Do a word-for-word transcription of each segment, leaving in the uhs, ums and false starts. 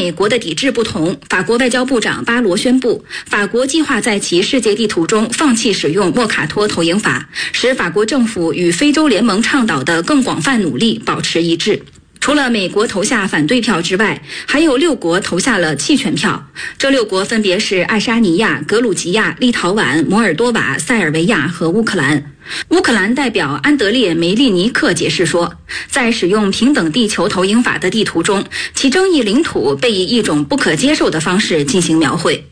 美国的抵制不同，法国外交部长巴罗宣布，法国计划在其世界地图中放弃使用莫卡托投影法，使法国政府与非洲联盟倡导的更广泛努力保持一致。除了美国投下反对票之外，还有六国投下了弃权票。这六国分别是爱沙尼亚、格鲁吉亚、立陶宛、摩尔多瓦、塞尔维亚和乌克兰。乌克兰代表安德烈·梅利尼克解释说，在使用平等地球投影法的地图中，其争议领土被以一种不可接受的方式进行描绘。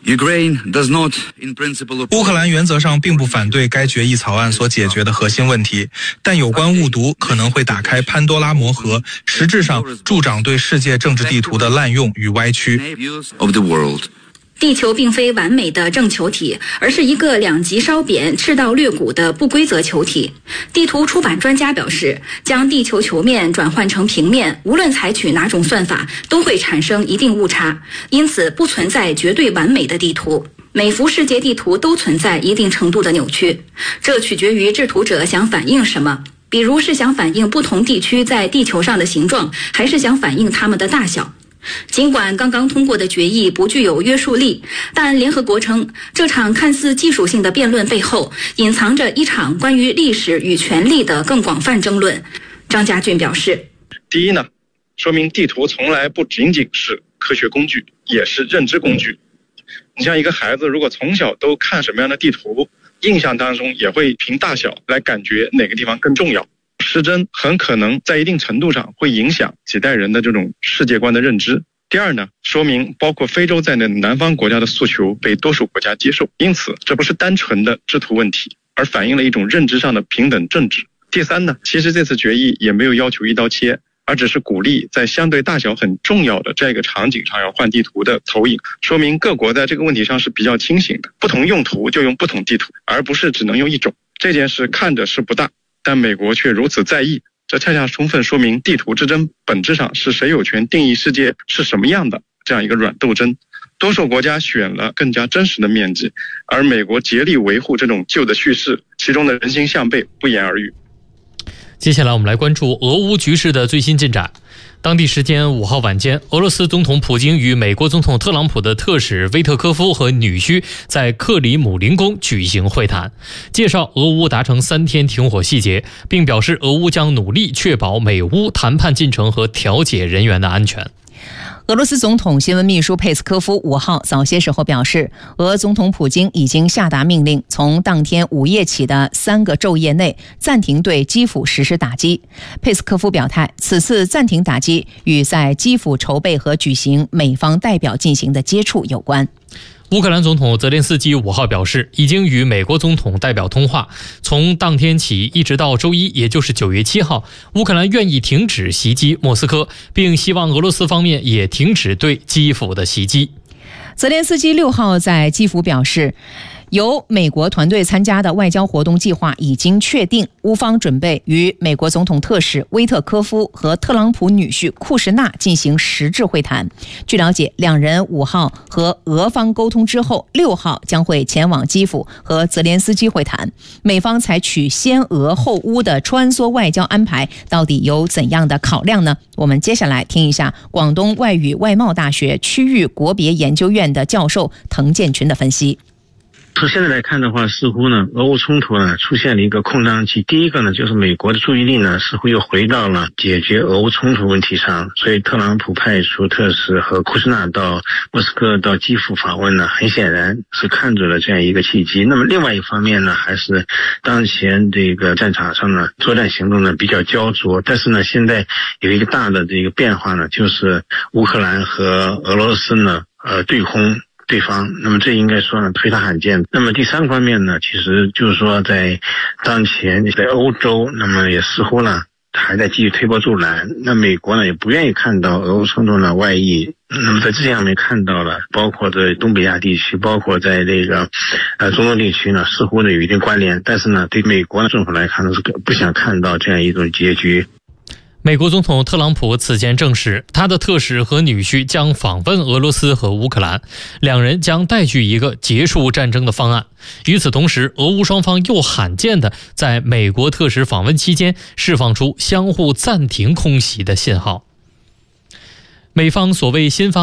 乌克兰原则上并不反对该决议草案所解决的核心问题，但有关误读可能会打开潘多拉魔盒，实质上助长对世界政治地图的滥用与歪曲。 地球并非完美的正球体，而是一个两极稍扁、赤道略鼓的不规则球体。地图出版专家表示，将地球球面转换成平面，无论采取哪种算法，都会产生一定误差，因此不存在绝对完美的地图。每幅世界地图都存在一定程度的扭曲，这取决于制图者想反映什么，比如是想反映不同地区在地球上的形状，还是想反映它们的大小。尽管刚刚通过的决议不具有约束力，但联合国称，这场看似技术性的辩论背后隐藏着一场关于历史与权力的更广泛争论。张家俊表示， 第一呢，说明地图从来不仅仅是科学工具，也是认知工具。你像一个孩子如果从小都看什么样的地图，印象当中也会凭大小来感觉哪个地方更重要。失真很可能在一定程度上会影响几代人的这种世界观的认知。第二呢，说明包括非洲在内的南方国家的诉求被多数国家接受，因此这不是单纯的制图问题，而反映了一种认知上的平等政治。第三呢，其实这次决议也没有要求一刀切，而只是鼓励在相对大小很重要的这样一个场景上要换地图的投影，说明各国在这个问题上是比较清醒的，不同用途就用不同地图，而不是只能用一种。这件事看着是不大，但美国却如此在意，这恰恰充分说明地图之争本质上是谁有权定义世界是什么样的这样一个软斗争。多数国家选了更加真实的面积，而美国竭力维护这种旧的叙事，其中的人心向背不言而喻。 接下来我们来关注俄乌局势的最新进展。当地时间五号晚间，俄罗斯总统普京与美国总统特朗普的特使威特科夫和女婿在克里姆林宫举行会谈，介绍俄乌达成三天停火细节，并表示俄乌将努力确保美乌谈判进程和调解人员的安全。 俄罗斯总统新闻秘书佩斯科夫五号早些时候表示，俄总统普京已经下达命令，从当天午夜起的三个昼夜内暂停对基辅实施打击。佩斯科夫表态，此次暂停打击与在基辅筹备和举行美方代表进行的接触有关。 乌克兰总统泽连斯基五号表示，已经与美国总统代表通话，从当天起一直到周一，也就是九月七号，乌克兰愿意停止袭击莫斯科，并希望俄罗斯方面也停止对基辅的袭击。 泽连斯基六号在基辅表示，由美国团队参加的外交活动计划已经确定，乌方准备与美国总统特使威特科夫和特朗普女婿库什纳进行实质会谈。据了解，两人五号和俄方沟通之后，六号将会前往基辅和泽连斯基会谈。美方采取先俄后乌的穿梭外交安排，到底有怎样的考量呢？我们接下来听一下广东外语外贸大学区域国别研究院的教授滕建群的分析。 从现在来看的话，似乎呢，俄乌冲突呢出现了一个空档期。第一个呢，就是美国的注意力呢似乎又回到了解决俄乌冲突问题上，所以特朗普派出特使和库什纳到莫斯科到基辅访问呢，很显然是看准了这样一个契机。那么另外一方面呢，还是当前这个战场上呢，作战行动呢比较焦灼，但是呢，现在有一个大的这个变化呢，就是乌克兰和俄罗斯呢，呃，对轰对方，那么这应该说呢非常罕见。那么第三个方面呢，其实就是说在当前在欧洲，那么也似乎呢还在继续推波助澜。那美国呢也不愿意看到俄乌冲突的外溢。那么在这样面看到了，包括在东北亚地区，包括在这个呃中东地区呢，似乎呢有一定关联。但是呢，对美国的政府来看呢，是不想看到这样一种结局。 美国总统特朗普此前证实，他的特使和女婿将访问俄罗斯和乌克兰，两人将带去一个结束战争的方案。与此同时，俄乌双方又罕见的在美国特使访问期间释放出相互暂停空袭的信号。美方所谓新方